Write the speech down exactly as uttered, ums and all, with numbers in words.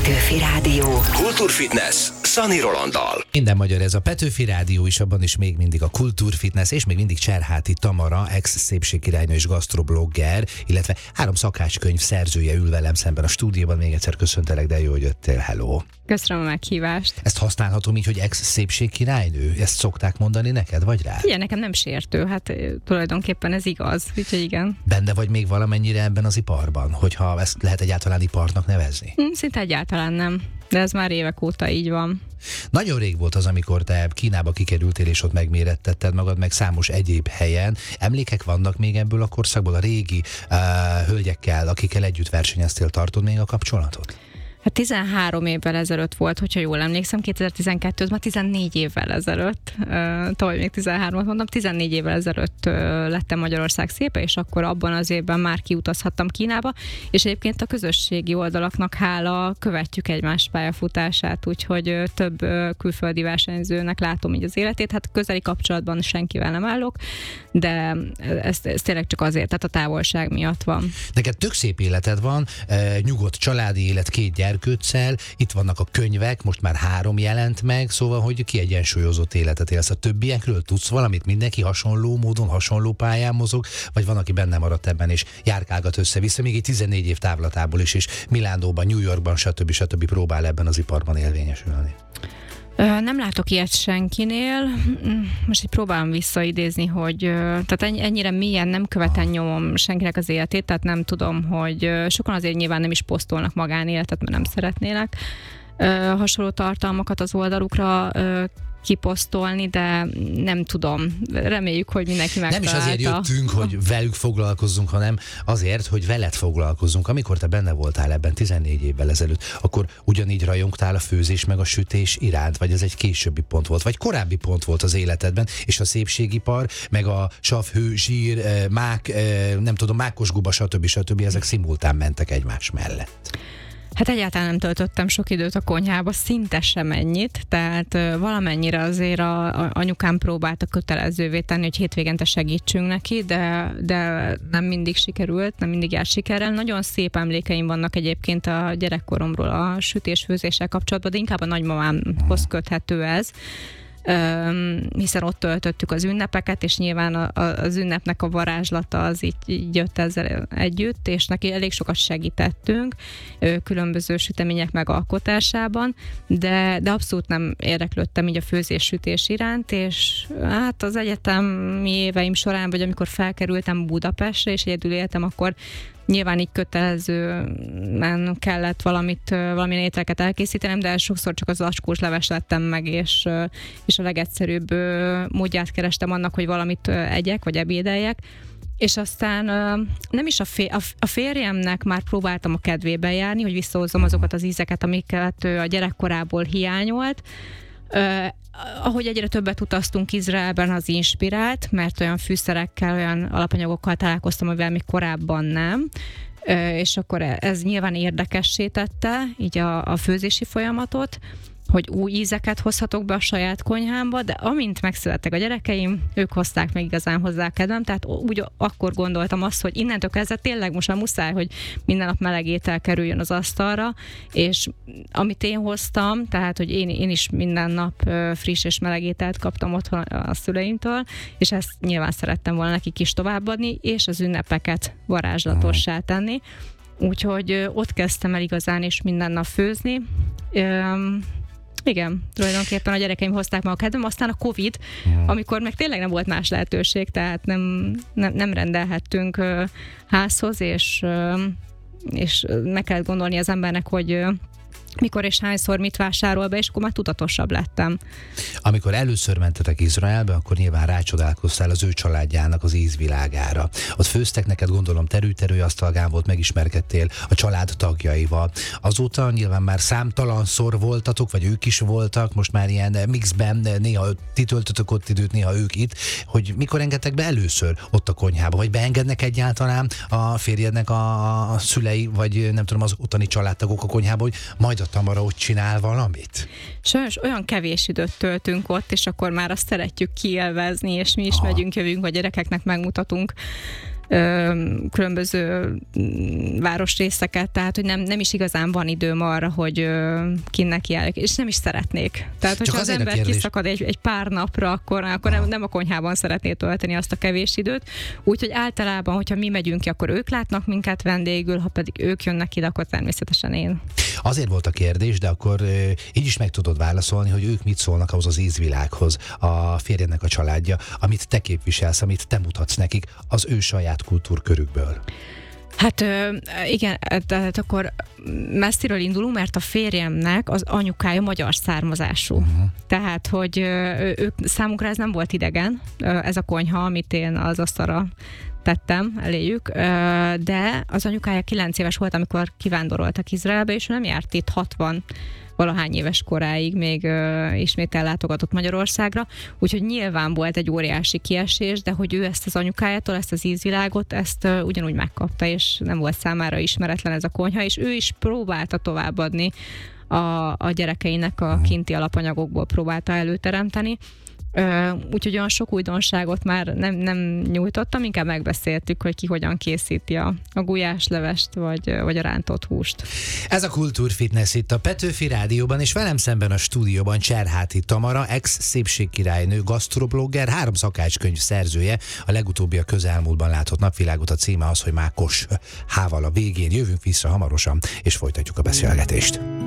Petőfi Rádió. Kultúrfitness Szani Rolanddal. Minden magyar, ez a Petőfi Rádió is, abban is még mindig a Kultúrfitness, és még mindig Cserháti Tamara, ex-szépségkirálynő és gasztroblogger, illetve három szakácskönyv szerzője ül velem szemben a stúdióban. Még egyszer köszöntelek, de jó, hogy jöttél. Hello! Köszönöm a meghívást. Ezt használhatom így, hogy ex-szépségkirálynő? Ezt szokták mondani neked, vagy rá? Igen, nekem nem sértő, hát tulajdonképpen ez igaz, úgyhogy igen. Benne vagy még valamennyire ebben az iparban, hogyha ezt lehet egyáltalán iparnak nevezni? Hm, szinte egyáltalán nem, de ez már évek óta így van. Nagyon rég volt az, amikor te Kínába kikerültél, és ott megmérettetted magad, meg számos egyéb helyen. Emlékek vannak még ebből a korszakból, a régi uh, hölgyekkel, akikkel együtt versenyeztél, tartod még a kapcsolatot? Hát tizenhárom évvel ezelőtt volt, hogyha jól emlékszem, kétezer-tizenkettő, az már tizennégy évvel ezelőtt, uh, tavaly még tizenhármat mondtam, tizennégy évvel ezelőtt uh, lettem Magyarország szépe, és akkor abban az évben már kiutazhattam Kínába, és egyébként a közösségi oldalaknak hála követjük egymás pályafutását, úgyhogy uh, több uh, külföldi versenyzőnek látom így az életét, hát közeli kapcsolatban senkivel nem állok, de ez, ez tényleg csak azért, tehát a távolság miatt van. Neked tök szép életed van, uh, nyugodt családi élet, két gyerkőccel, itt vannak a könyvek, most már három jelent meg, szóval, hogy kiegyensúlyozott életet élsz. A többiekről tudsz valamit? Mindenki hasonló módon, hasonló pályán mozog, vagy van, aki benne maradt ebben, és járkálgat össze-vissza, még egy tizennégy év távlatából is, és Milánóban, New Yorkban, stb. stb. Próbál ebben az iparban érvényesülni? Nem látok ilyet senkinél. Most így próbálom visszaidézni, hogy tehát ennyire mélyen nem követem nyomom senkinek az életét, tehát nem tudom, hogy sokan azért nyilván nem is posztolnak magánéletet, mert nem szeretnének hasonló tartalmakat az oldalukra kiposztolni, de nem tudom. Reméljük, hogy mindenki megtalálta. Nem is azért jöttünk, hogy velük foglalkozzunk, hanem azért, hogy veled foglalkozzunk. Amikor te benne voltál ebben tizennégy évvel ezelőtt, akkor ugyanígy rajongtál a főzés meg a sütés iránt, vagy ez egy későbbi pont volt, vagy korábbi pont volt az életedben, és a szépségipar, meg a sav, hő, zsír, mák, nem tudom, mákosguba, stb. stb. Ezek szimultán mentek egymás mellett. Hát egyáltalán nem töltöttem sok időt a konyhába, szinte sem ennyit, tehát valamennyire azért a, a anyukám próbálta kötelezővé tenni, hogy hétvégente segítsünk neki, de, de nem mindig sikerült, nem mindig jár sikerrel. Nagyon szép emlékeim vannak egyébként a gyerekkoromról a sütés-főzéssel kapcsolatban, de inkább a nagymamámhoz köthető ez. Um, hiszen ott töltöttük az ünnepeket, és nyilván a, a, az ünnepnek a varázslata az így, így jött ezzel együtt, és neki elég sokat segítettünk különböző sütemények megalkotásában, de, de abszolút nem érdeklődtem így a főzés-sütés iránt, és hát az egyetemi éveim során, vagy amikor felkerültem Budapestre, és egyedül éltem, akkor nyilván így kötelezően kellett valamit, valamilyen ételeket elkészítenem, de sokszor csak az acskós leves lettem meg, és, és a legegyszerűbb módját kerestem annak, hogy valamit egyek, vagy ebédeljek. És aztán nem is a, fér, a férjemnek már próbáltam a kedvébe járni, hogy visszahozzam azokat az ízeket, amiket a gyerekkorából hiányolt. Uh, ahogy egyre többet utaztunk Izraelben, az inspirált, mert olyan fűszerekkel, olyan alapanyagokkal találkoztam, amivel még korábban nem, uh, és akkor ez nyilván érdekessé tette így a, a főzési folyamatot, hogy új ízeket hozhatok be a saját konyhámba, de amint megszülettek a gyerekeim, ők hozták meg igazán hozzá kedvem, tehát úgy akkor gondoltam azt, hogy innentől kezdve tényleg most már muszáj, hogy minden nap meleg étel kerüljön az asztalra, és amit én hoztam, tehát, hogy én, én is minden nap friss és meleg ételt kaptam otthon a szüleimtől, és ezt nyilván szerettem volna nekik is továbbadni, és az ünnepeket varázslatossá tenni. Úgyhogy ott kezdtem el igazán is minden nap főzni. Igen, tulajdonképpen a gyerekeim hozták meg a kedvem, aztán a Covid, amikor meg tényleg nem volt más lehetőség, tehát nem, nem, nem rendelhettünk uh, házhoz, és, uh, és meg kellett gondolni az embernek, hogy uh, mikor és hányszor mit vásárol be, és akkor már tudatosabb lettem. Amikor először mentetek Izraelbe, akkor nyilván rácsodálkoztál az ő családjának az ízvilágára. Ott főztek neked, gondolom, terű-terű asztalgán volt, megismerkedtél a család tagjaival. Azóta nyilván már számtalanszor voltatok, vagy ők is voltak, most már ilyen mixben, néha ti töltötök ott időt, néha ők itt, hogy mikor engedtek be először ott a konyhába, vagy beengednek egyáltalán a férjednek a, a szülei, vagy nem tudom, az ottani családtagok a konyhába, hogy majd a Tamara ott csinál valamit? Sajnos olyan kevés időt töltünk ott, és akkor már azt szeretjük kielvezni, és mi is ah. megyünk, jövünk, a gyerekeknek megmutatunk különböző városrészeket, tehát hogy nem, nem is igazán van időm arra, hogy kinek járjak, és nem is szeretnék. Tehát, hogyha az ember kiszakad egy, egy pár napra, akkor, akkor nem, nem a konyhában szeretné tölteni azt a kevés időt. Úgyhogy általában, hogyha mi megyünk ki, akkor ők látnak minket vendégül, ha pedig ők jönnek ide, akkor természetesen én. Azért volt a kérdés, de akkor így is meg tudod válaszolni, hogy ők mit szólnak ahhoz az ízvilághoz, a férjednek a családja, amit te képviselsz, amit te mutatsz nekik az ő saját kultúrkörükből. Hát igen, tehát akkor messziről indulunk, mert a férjemnek az anyukája magyar származású. Uh-huh. Tehát, hogy ők, számunkra ez nem volt idegen, ez a konyha, amit én az asztalra tettem eléjük, de az anyukája kilenc éves volt, amikor kivándoroltak Izraelbe, és ő nem járt itt hatvan valahány éves koráig, még uh, ismét ellátogatott Magyarországra, úgyhogy nyilván volt egy óriási kiesés, de hogy ő ezt az anyukájától, ezt az ízvilágot, ezt uh, ugyanúgy megkapta, és nem volt számára ismeretlen ez a konyha, és ő is próbálta továbbadni a, a gyerekeinek a kinti alapanyagokból próbálta előteremteni. Uh, úgyhogy olyan sok újdonságot már nem, nem nyújtottam, inkább megbeszéltük, hogy ki hogyan készíti a, a gulyáslevest, vagy, vagy a rántott húst. Ez a Kultúrfitness itt a Petőfi Rádióban, és velem szemben a stúdióban Cserháti Tamara, ex-szépségkirálynő, gasztroblogger, három szakácskönyv szerzője. A legutóbbi a közelmúltban látott napvilágot, a címe az, hogy Mákos H-val a végén. Jövünk vissza hamarosan, és folytatjuk a beszélgetést.